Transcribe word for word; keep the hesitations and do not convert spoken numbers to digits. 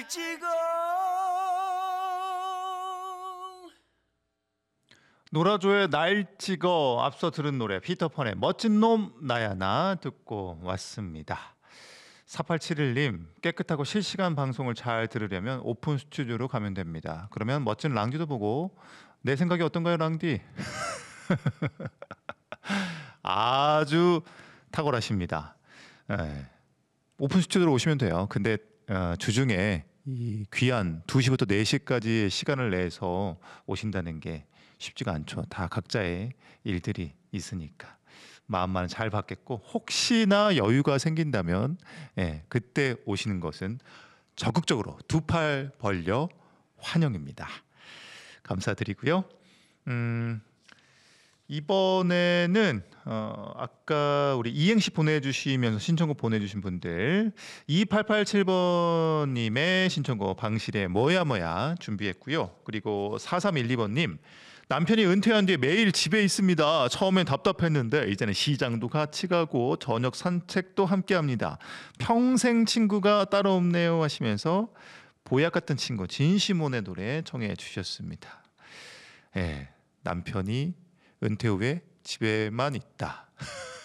날 찍어. 노라조의 날 찍어 앞서 들은 노래 피터펀의 멋진 놈 나야 나 듣고 왔습니다. 사팔칠일 님 깨끗하고 실시간 방송을 잘 들으려면 오픈 스튜디오로 가면 됩니다. 그러면 멋진 랑디도 보고 내 생각이 어떤가요 랑디? 아주 탁월하십니다. 네. 오픈 스튜디오로 오시면 돼요. 근데 어, 주중에 이 귀한 두 시부터 네 시까지의 시간을 내서 오신다는 게 쉽지가 않죠. 다 각자의 일들이 있으니까 마음만은 잘 받겠고 혹시나 여유가 생긴다면 예, 그때 오시는 것은 적극적으로 두 팔 벌려 환영입니다. 감사드리고요. 음, 이번에는 어, 아까 우리 이행시 보내주시면서 신청곡 보내주신 분들 이팔팔칠 번님의 신청곡 방실의 뭐야 뭐야 준비했고요. 그리고 사삼일이 번님 남편이 은퇴한 뒤에 매일 집에 있습니다. 처음엔 답답했는데 이제는 시장도 같이 가고 저녁 산책도 함께 합니다. 평생 친구가 따로 없네요 하시면서 보약 같은 친구 진시몬의 노래 청해 주셨습니다. 예, 남편이 은퇴 후에 집에만 있다.